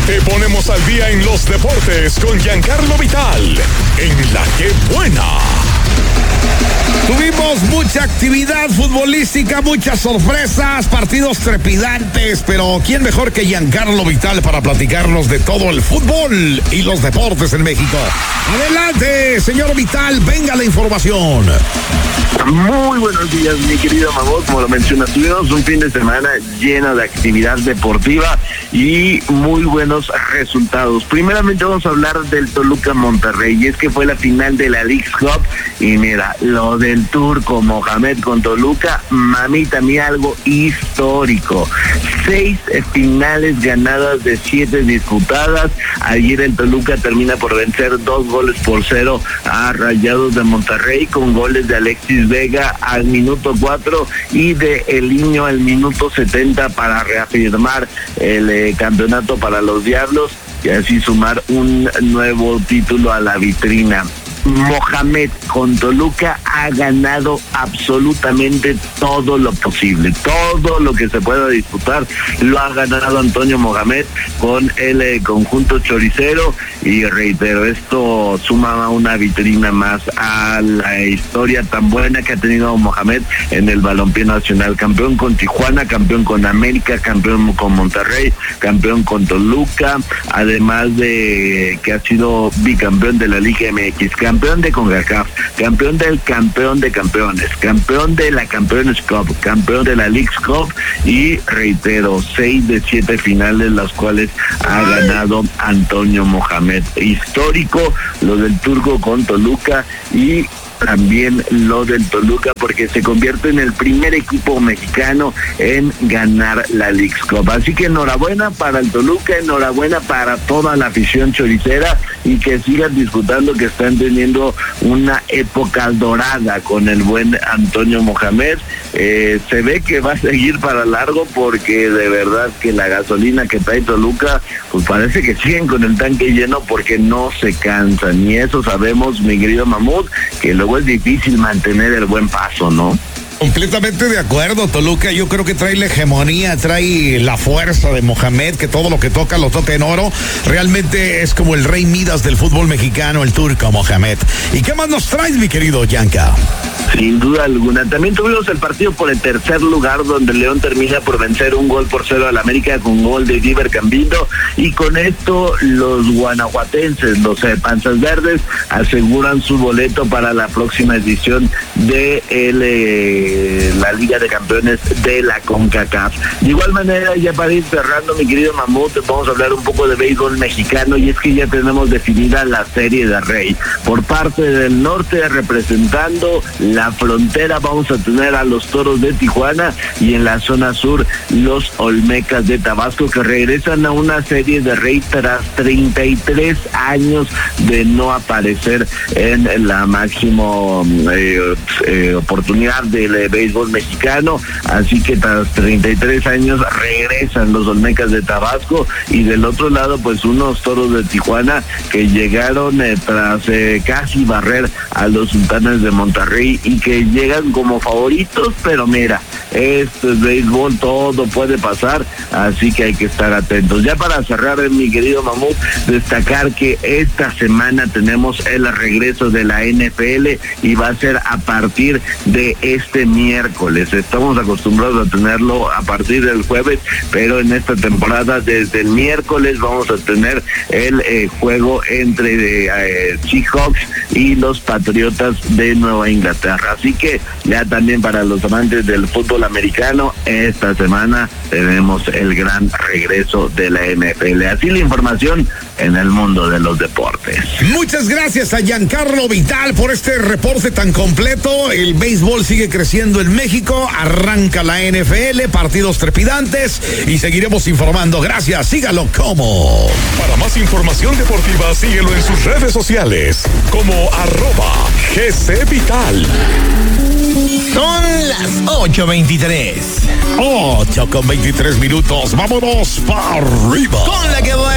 Te ponemos al día en los deportes con Giancarlo Vital, en La Que Buena. Tuvimos mucha actividad futbolística, muchas sorpresas, partidos trepidantes, pero ¿quién mejor que Giancarlo Vital para platicarnos de todo el fútbol y los deportes en México? Adelante, señor Vital, venga la información. Muy buenos días, mi querido Mamut. Como lo mencionas, tuvimos un fin de semana lleno de actividad deportiva y muy buenos resultados. Primeramente vamos a hablar del Toluca Monterrey, y es que fue la final de la Leagues Cup, y mira, lo del turco Mohamed con Toluca, mamita mía, algo histórico. 6 finales ganadas de 7 disputadas. Ayer el Toluca termina por vencer 2-0 a Rayados de Monterrey, con goles de Alexis Vega al minuto 4 y de El Niño al minuto 70 para reafirmar el campeonato para los Diablos y así sumar un nuevo título a la vitrina. Mohamed con Toluca ha ganado absolutamente todo lo posible, todo lo que se pueda disputar lo ha ganado Antonio Mohamed con el conjunto choricero, y reitero, esto suma una vitrina más a la historia tan buena que ha tenido Mohamed en el balompié nacional. Campeón con Tijuana, campeón con América, campeón con Monterrey, campeón con Toluca, además de que ha sido bicampeón de la Liga MX, campeón de CONCACAF, campeón del campeón de campeones, campeón de la Campeones Cup, campeón de la Leagues Cup, y reitero, 6 de 7 finales las cuales ha ganado Antonio Mohamed. Histórico lo del turco con Toluca, y también lo del Toluca porque se convierte en el primer equipo mexicano en ganar la Leagues Cup. Así que enhorabuena para el Toluca, enhorabuena para toda la afición choricera, y que sigan disfrutando, que están teniendo una época dorada con el buen Antonio Mohamed. Se ve que va a seguir para largo, porque de verdad que la gasolina que trae Toluca, pues parece que siguen con el tanque lleno porque no se cansan, y eso sabemos, mi querido Mamut, que luego es difícil mantener el buen paso, ¿no? Completamente de acuerdo, Toluca yo creo que trae la hegemonía, trae la fuerza de Mohamed, que todo lo que toca lo toca en oro. Realmente es como el rey Midas del fútbol mexicano, el turco Mohamed. ¿Y qué más nos traes, mi querido Yanka? Sin duda alguna. También tuvimos el partido por el tercer lugar, donde León termina por vencer 1-0 al América con gol de Diver Cambindo, y con esto los guanajuatenses, los Panzas Verdes, aseguran su boleto para la próxima edición de la Liga de Campeones de la CONCACAF. De igual manera, ya para ir cerrando, mi querido Mamut, vamos a hablar un poco de béisbol mexicano, y es que ya tenemos definida la Serie de Rey. Por parte del norte, representando la frontera, vamos a tener a los Toros de Tijuana, y en la zona sur los Olmecas de Tabasco, que regresan a una Serie de Rey tras 33 años de no aparecer en la máxima oportunidad del béisbol mexicano. Así que tras 33 años regresan los Olmecas de Tabasco, y del otro lado pues unos Toros de Tijuana que llegaron tras casi barrer a los Sultanes de Monterrey, y que llegan como favoritos, pero mira, esto es béisbol, todo puede pasar, así que hay que estar atentos. Ya para cerrar, mi querido Mamut, destacar que esta semana tenemos el regreso de la NFL, y va a ser a partir de este miércoles. Estamos acostumbrados a tenerlo a partir del jueves, pero en esta temporada desde el miércoles vamos a tener el juego entre Seahawks y los Patriotas de Nueva Inglaterra. Así que ya también para los amantes del fútbol americano, esta semana tenemos el gran regreso de la NFL. Así la información en el mundo de los deportes. Muchas gracias a Giancarlo Vital por este reporte tan completo. El béisbol sigue creciendo en México, arranca la NFL, partidos trepidantes, y seguiremos informando. Gracias, sígalo como. Para más información deportiva, síguelo en sus redes sociales como @GCVital. Son las 8:23. 8:23. Vámonos para arriba. Con La Que Buena.